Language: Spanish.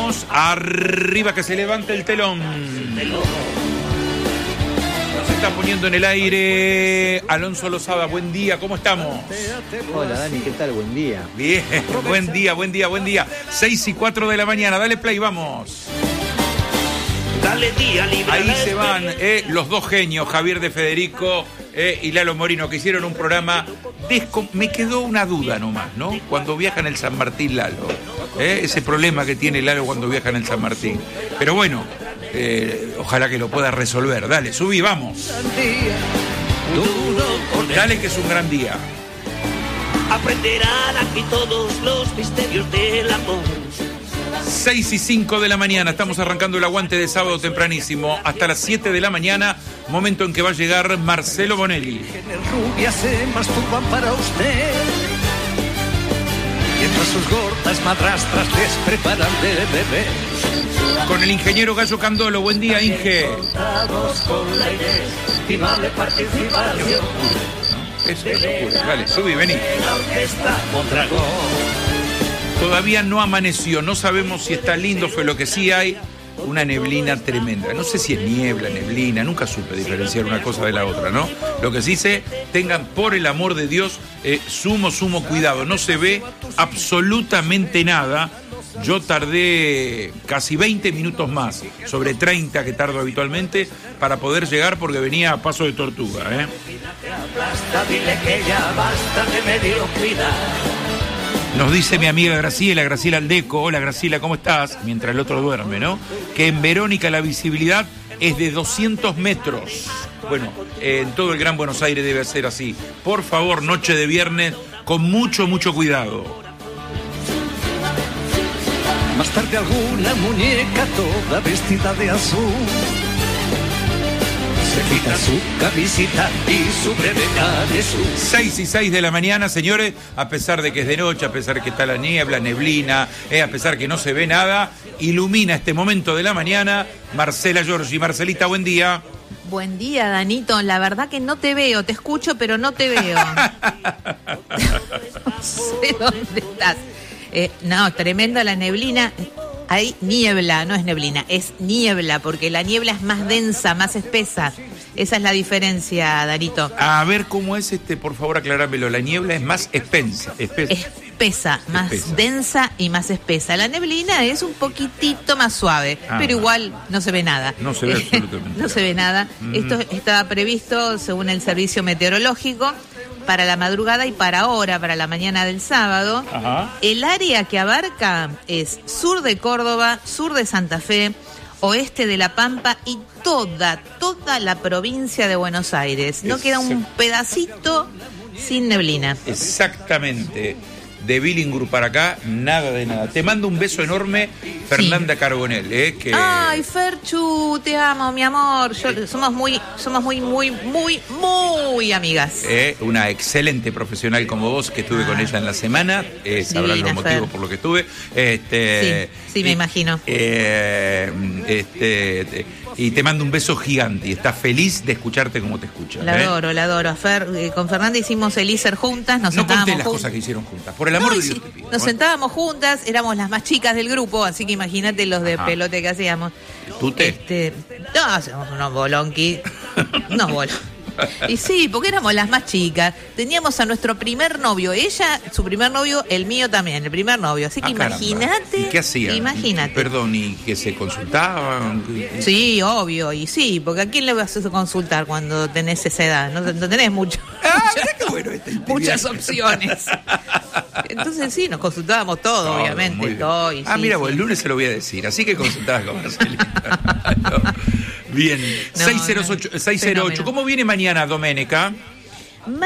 vamos. Arriba, que se levante el telón. Nos está poniendo en el aire Alonso Lozada. Buen día, ¿cómo estamos? Hola Dani, ¿qué tal? Buen día. Bien, buen día. 6:04 de la mañana, dale play, vamos. Dale día, libre. Ahí se van los dos genios, Javier de Federico y Lalo Morino, que hicieron un programa. Me quedó una duda nomás, ¿no? Cuando viaja en el San Martín, Lalo. Ese problema que tiene Lalo cuando viaja en el San Martín. Pero bueno, ojalá que lo pueda resolver. Dale, subí, vamos. Dale, que es un gran día. Aprenderán aquí todos los misterios del amor. 6:05 de la mañana, estamos arrancando el aguante de sábado tempranísimo, hasta las 7 de la mañana, momento en que va a llegar Marcelo Bonelli. Rubias se masturban para usted, mientras sus gordas madrastras les preparan de bebé. Con el ingeniero Gallo Candolo, buen día, Inge. Con la inestimable participación. Eso es locura, dale, subí, vení. La orquesta Mondragón. Todavía no amaneció, no sabemos si está lindo, fue lo que sí hay, una neblina tremenda. No sé si es niebla, neblina, nunca supe diferenciar una cosa de la otra, ¿no? Lo que sí sé, tengan por el amor de Dios sumo cuidado, no se ve absolutamente nada. Yo tardé casi 20 minutos más, sobre 30 que tardo habitualmente, para poder llegar porque venía a paso de tortuga, Dile que ya basta de mediocridad. Nos dice mi amiga Graciela Aldeco, hola Graciela, ¿cómo estás? Mientras el otro duerme, ¿no? Que en Verónica la visibilidad es de 200 metros. Bueno, en todo el Gran Buenos Aires debe ser así. Por favor, noche de viernes, con mucho cuidado. Más tarde alguna muñeca toda vestida de azul se quita su camisita y su breve canesú. 6:06 de la mañana, señores, a pesar de que es de noche, a pesar de que está la neblina, a pesar que no se ve nada, ilumina este momento de la mañana Marcela Giorgi. Marcelita, buen día. Buen día, Danito. La verdad que no te veo, te escucho, pero no te veo. No sé dónde estás. No, tremenda la neblina. Hay niebla, no es neblina, es niebla, porque la niebla es más densa, más espesa. Esa es la diferencia, Danito. A ver cómo es por favor, aclarámelo. La niebla es más espesa, más densa y más espesa. La neblina es un poquitito más suave, pero igual no se ve nada. No se ve absolutamente. No se ve nada. Esto estaba previsto, según el servicio meteorológico, para la madrugada y para ahora, para la mañana del sábado. Ajá. El área que abarca es sur de Córdoba, sur de Santa Fe, oeste de La Pampa y toda la provincia de Buenos Aires. No queda un pedacito sin neblina. Exactamente. De Billinghurst para acá, nada de nada. Te mando un beso enorme, Fernanda Carbonell. Que... Ay, Ferchu, te amo, mi amor. Somos muy amigas. Una excelente profesional como vos, que estuve con ella en la semana. Sabrán los motivos por los que estuve. Sí, me imagino. Y te mando un beso gigante y estás feliz de escucharte como te escucha. La adoro. Con Fernanda hicimos el ISER juntas, nos sentábamos conté las cosas que hicieron juntas, por el amor de Dios te pido. Nos sentábamos juntas, éramos las más chicas del grupo, así que imagínate los de pelote que hacíamos. ¿Tute? No, hacíamos unos bolonqui. Y sí, porque éramos las más chicas. Teníamos a nuestro primer novio. Ella, su primer novio, el mío también, el primer novio. Así que imagínate. ¿Y qué hacían? Imagínate. Perdón, ¿y que se consultaban? Sí, obvio. Y sí, porque ¿a quién le vas a consultar cuando tenés esa edad? No tenés mucho. Mirá qué bueno muchas opciones. Entonces sí, nos consultábamos todo, obviamente. Todo, y mira, el lunes se lo voy a decir. Así que consultabas con Marcelita. Bien, 608. ¿Cómo viene mañana, Doménica?